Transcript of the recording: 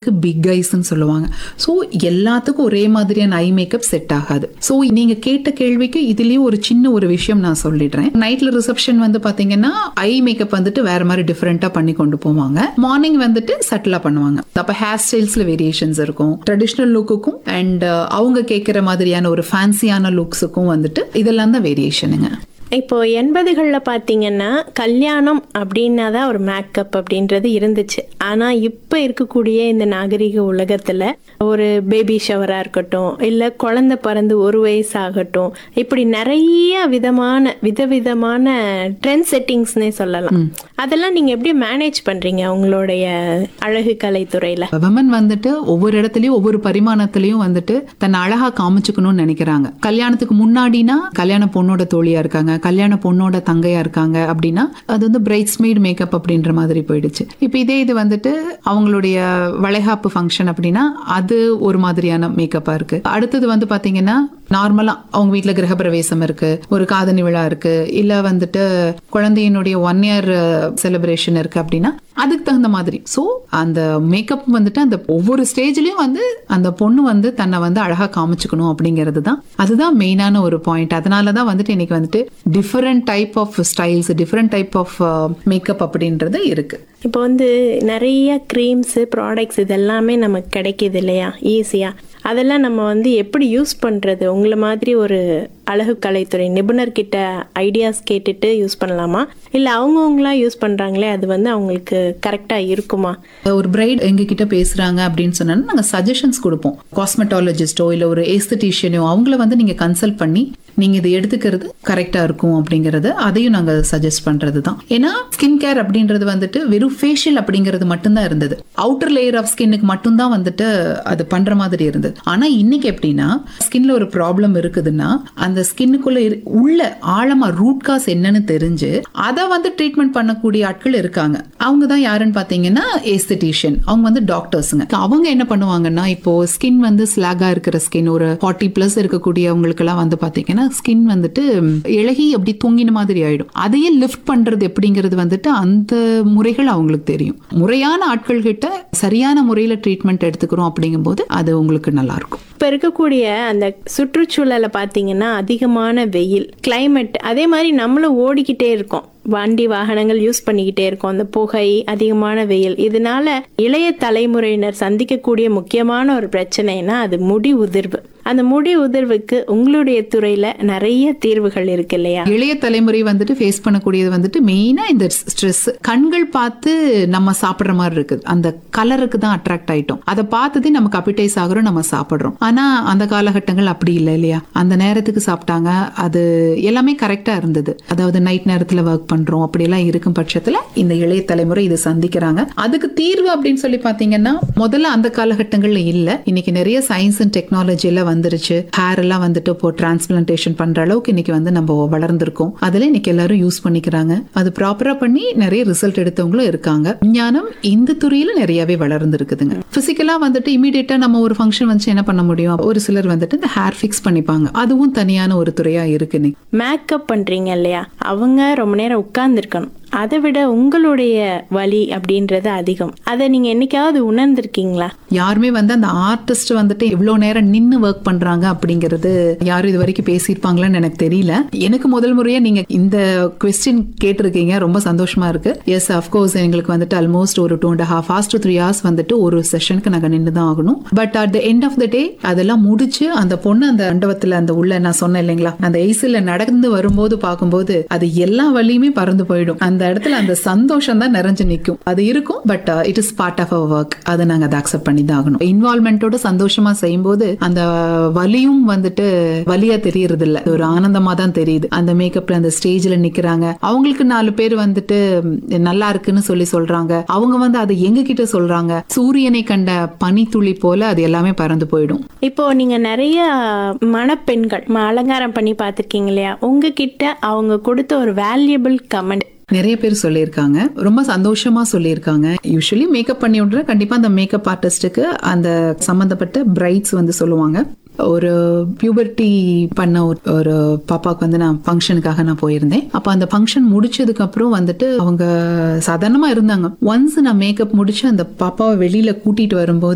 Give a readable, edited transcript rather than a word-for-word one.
சிலருக்கு பிக் ஐஸ்ன்னு சொல்லுவாங்க. ஸோ எல்லாத்துக்கும் ஒரே மாதிரியான ஐ மேக்கப் செட் ஆகாது. ஸோ நீங்க கேட்ட கேள்விக்கு இதுலயும் ஒரு சின்ன ஒரு விஷயம் நான் சொல்லிடுறேன். நைட்ல ரிசப்ஷன் வந்து பாத்தீங்கன்னா ஐ மேக்கப் வந்துட்டு வேற மாதிரி டிஃபரெண்டா பண்ணி கொண்டு போவாங்க. மார்னிங் வந்துட்டு சட்டிலா பண்ணுவாங்க. அப்ப ஹேர் ஸ்டைல்ஸ்ல வேரியேஷன்ஸ் இருக்கும். ட்ரெடிஷனல் லுக்குக்கும் அண்ட் அவங்க கேட்கிற மாதிரியான ஒரு ஃபேன்சியான லுக்ஸுக்கும் வந்துட்டு இதெல்லாம் தான் வேரியேஷனுங்க. இப்போ 80களில் பார்த்தீங்கன்னா கல்யாணம் அப்படின்னா தான் ஒரு மேக்கப் அப்படின்றது இருந்துச்சு. ஆனால் இப்போ இருக்கக்கூடிய இந்த நாகரிக உலகத்தில் ஒரு பேபி ஷவராக இருக்கட்டும், இல்லை குழந்தை பிறந்து 1 வயசு ஆகட்டும், இப்படி நிறைய விதவிதமான ட்ரெண்ட் செட்டிங்ஸ்னே சொல்லலாம். அதெல்லாம் நீங்கள் எப்படி மேனேஜ் பண்ணுறீங்க உங்களுடைய அழகு கலைத்துறையில்? விமன் வந்துட்டு ஒவ்வொரு இடத்துலையும் ஒவ்வொரு பரிமாணத்திலையும் வந்துட்டு தன்னை அழகா காமிச்சுக்கணும்னு நினைக்கிறாங்க. கல்யாணத்துக்கு முன்னாடினா கல்யாண பொண்ணோட தோழியா இருக்காங்க, கல்யாண பொண்ணோட தங்கையா இருக்காங்க அப்படின்னா அது வந்து பிரைட்ஸ்மெய்ட் மேக்கப் அப்படின்ற மாதிரி போயிடுச்சு. இப்போ இது வந்துட்டு அவங்களுடைய வளைகாப்பு ஃபங்க்ஷன் அப்படின்னா அது ஒரு மாதிரியான மேக்கப்பா இருக்கு. அடுத்தது வந்து பாத்தீங்கன்னா நார்மலா அவங்க வீட்டுல கிரகப்பிரவேசம் இருக்கு, ஒரு காதணி விழா இருக்கு, இல்ல வந்துட்டு குழந்தையினுடைய 1 year செலிப்ரேஷன் இருக்கு அப்படின்னா அதுக்கு தகுந்த மாதிரி. ஸோ அந்த மேக்கப் வந்துட்டு அந்த ஒவ்வொரு ஸ்டேஜ்லயும் வந்து அந்த பொண்ணு வந்து தன்னை வந்து அழகா காமிச்சுக்கணும் அப்படிங்கிறது தான், அதுதான் மெயினான ஒரு பாயிண்ட். அதனாலதான் வந்துட்டு இன்னைக்கு வந்துட்டு different type of styles, different type of makeup அப்படின்றது இருக்கு. இப்போ வந்து நிறைய க்ரீம்ஸ், ப்ராடக்ட்ஸ் இதெல்லாமே நமக்கு கிடைக்கிது இல்லையா ஈஸியா. அதெல்லாம் நம்ம வந்து எப்படி யூஸ் பண்றது? உங்களை மாதிரி ஒரு அழகு கலைத்துறை நிபுணர்கிட்ட ஐடியாஸ் கேட்டுட்டு யூஸ் பண்ணலாமா, இல்ல அவங்கவுங்களா யூஸ் பண்றாங்களே அது வந்து அவங்களுக்கு கரெக்டா இருக்குமா? ஒரு பிரைட் எங்க கிட்ட பேசுறாங்க அப்படின்னு சொன்னா நாங்க சஜஷன்ஸ் கொடுப்போம். காஸ்மெட்டாலஜிஸ்டோ இல்ல ஒரு எஸ்தட்டிஷியனோ அவங்கள வந்து நீங்க கன்சல்ட் பண்ணி நீங்க இதை எடுத்துக்கிறது கரெக்டா இருக்கும் அப்படிங்கறது அதையும் நாங்க சஜஸ்ட் பண்றது தான். ஏன்னா ஸ்கின் கேர் அப்படின்றது வந்துட்டு வெறும் ஃபேஷியல் அப்படிங்கிறது மட்டும்தான் இருந்தது. அவுட்டர் லேயர் ஆஃப் ஸ்கின்னுக்கு மட்டும்தான் வந்துட்டு அது பண்ற மாதிரி இருந்தது. ஆனா இன்னைக்கு எப்படின்னா ஸ்கின்ல ஒரு ப்ராப்ளம் இருக்குதுன்னா அந்த ஸ்கின்னுக்குள்ள உள்ள ஆழமா ரூட் காஸ் என்னன்னு தெரிஞ்சு அதை வந்து ட்ரீட்மெண்ட் பண்ணக்கூடிய ஆட்கள் இருக்காங்க. அவங்க தான் யாருன்னு பாத்தீங்கன்னா எஸ்தட்டிஷியன், அவங்க வந்து டாக்டர்ஸுங்க. அவங்க என்ன பண்ணுவாங்கன்னா இப்போ ஸ்கின் வந்து ஸ்லாகா இருக்கிற ஸ்கின் ஒரு 40+ இருக்கக்கூடியவங்களுக்கு எல்லாம் வந்து பாத்தீங்கன்னா ஸ்கின் வந்துட்டு இழகி அப்படி தூங்கின மாதிரி ஆயிடும். அதையே லிஃப்ட் பண்றது எப்படிங்கிறது வந்துட்டு அந்த முறைகள் அவங்களுக்கு தெரியும். முறையான ஆட்கள் கிட்ட சரியான முறையில ட்ரீட்மெண்ட் எடுத்துக்கிறோம் அப்படிங்கும் போது அது உங்களுக்கு நல்லா இருக்கும். இப்ப இருக்கக்கூடிய அந்த சுற்றுச்சூழலை பாத்தீங்கன்னா அதிகமான வெயில் கிளைமேட், அதே மாதிரி நம்மளும் ஓடிக்கிட்டே இருக்கோம், வண்டி வாகனங்கள் யூஸ் பண்ணிக்கிட்டே இருக்கோம், அந்த புகை, அதிகமான வெயில், இதனால இளைய தலைமுறையினர் சந்திக்கக்கூடிய முக்கியமான ஒரு பிரச்சனைனா அது முடி உதிர்வு. அந்த முடி உதிர்வுக்கு உங்களுடைய துறையில நிறைய தீர்வுகள் இருக்கு இல்லையா? இளைய தலைமுறை வந்துட்டு ஃபேஸ் பண்ணக்கூடியது வந்துட்டு மெயினா இந்த ஸ்ட்ரெஸ். கண்கள் பார்த்து நம்ம சாப்பிடுற மாதிரி இருக்குது, அந்த கலருக்கு தான் அட்ராக்ட் ஆயிட்டோம், அதை பார்த்ததே நமக்கு அப்பிடைஸ் ஆகுறோம், நம்ம சாப்பிடுறோம். ஆனா அந்த காலகட்டங்கள் அப்படி இல்லை இல்லையா? அந்த நேரத்துக்கு சாப்பிட்டாங்க, அது எல்லாமே கரெக்டா இருந்தது. அதாவது நைட் நேரத்துல ஒர்க் பண்றோம் அப்படியெல்லாம் இருக்கும் பட்சத்துல இந்த இளைய தலைமுறை இது சந்திக்கிறாங்க. அதுக்கு தீர்வு அப்படின்னு சொல்லி பாத்தீங்கன்னா முதல்ல அந்த காலகட்டங்கள்ல இல்ல, இன்னைக்கு நிறைய சயின்ஸ் அண்ட் டெக்னாலஜில வந்துருச்சு. ஹேர் எல்லாம் வந்துட்டு இப்போ டிரான்ஸ்பிளான்டேஷன் பண்ற அளவுக்கு இன்னைக்கு வந்து நம்ம வளர்ந்துருக்கோம். அதுல இன்னைக்கு எல்லாரும் யூஸ் பண்ணிக்கிறாங்க. அது ப்ராப்பரா பண்ணி நிறைய ரிசல்ட் எடுத்தவங்களும் இருக்காங்க. விஞ்ஞானம் இந்த துறையில நிறையவே வளர்ந்துருக்குதுங்க. பிசிக்கலா வந்துட்டு இமீடியட்டா நம்ம ஒரு ஃபங்க்ஷன் வந்து என்ன பண்ண முடியும், ஒரு சிலர் வந்துட்டு இந்த ஹேர் ஃபிக்ஸ் பண்ணிப்பாங்க, அதுவும் தனியான ஒரு துறையா இருக்கு. மேக்கப் பண்றீங்க இல்லையா, அவங்க ரொம்ப நேரம் உட்கார்ந்து இருக்கணும், அதை விட உங்களுடைய வலி அப்படின்றது அதிகம். அதை நீங்க என்னைக்காவது உணர்ந்திருக்கீங்களா? யாருமே வந்து அந்த ஆர்டிஸ்ட் வந்துட்டு இவ்வளவு நேரம் நின்னு ஒர்க் பண்றாங்க அப்படிங்கிறது யாரும் இது வரைக்கும் பேசியிருப்பாங்களான்னு எனக்கு தெரியல. எனக்கு முதல் முறையா நீங்க இந்த குவெஸ்டின் கேட்டிருக்கீங்க, ரொம்ப சந்தோஷமா இருக்கு. எஸ், அஃப்கோர்ஸ் எங்களுக்கு வந்துட்டு ஆல்மோஸ்ட் ஒரு 2.5 hours to 3 hours வந்துட்டு ஒரு செஷனுக்கு நாங்க நின்று தான் ஆகணும். But at the end of the டே அதெல்லாம் முடிச்சு அந்த பொண்ணு அந்த மண்டபத்துல அந்த உள்ள நான் சொன்னேன் இல்லைங்களா, அந்த ஐசில நடந்து வரும்போது பார்க்கும்போது அது எல்லா வழியுமே பறந்து போயிடும். அந்த இடத்துல அந்த சந்தோஷம் தான் நிறைஞ்சு நிற்கும். அது இருக்கும், but it is part of our work. அதை நாங்க அதை அக்செப்ட் பண்ணி தான் ஆகணும். இன்வால்வ்மெண்டோட சந்தோஷமா செய்யும் போது அந்த வலியும் வந்துட்டு வலியா தெரியறது இல்ல, ஒரு ஆனந்தமா தான் தெரியுது. அந்த மேக்கப்ல அந்த ஸ்டேஜ்ல நிக்கிறாங்க, அவங்களுக்கு 4 பேர் வந்துட்டு நல்லா இருக்குன்னு சொல்லி சொல்றாங்க, அவங்க வந்து அதை எங்க கிட்ட சொல்றாங்க, சூரியனை கண்ட பனித்துளி போல அது எல்லாமே பறந்து போயிடும். இப்போ நீங்க நிறைய மணப்பெண்கள் அலங்காரம் பண்ணி பாத்திருக்கீங்க இல்லையா, உங்ககிட்ட அவங்க கொடுத்த ஒரு வேல்யூபிள் கமெண்ட் நிறைய பேர் சொல்லியிருக்காங்க, ரொம்ப சந்தோஷமா சொல்லியிருக்காங்க. யூஸ்வலி மேக்கப் பண்ணி விடுற கண்டிப்பா அந்த மேக்கப் ஆர்டிஸ்டுக்கு அந்த சம்பந்தப்பட்ட பிரைட்ஸ் வந்து சொல்லுவாங்க. ஒரு பியூபர்ட்டி பண்ண ஒரு பாப்பாவுக்கு வந்து நான் ஃபங்க்ஷனுக்காக நான் போயிருந்தேன். அப்ப அந்த ஃபங்க்ஷன் முடிச்சதுக்கு அப்புறம் வந்துட்டு அவங்க சாதாரணமா இருந்தாங்க. ஒன்ஸ் நான் மேக்கப் முடிச்சு அந்த பாப்பாவை வெளியில கூட்டிட்டு வரும்போது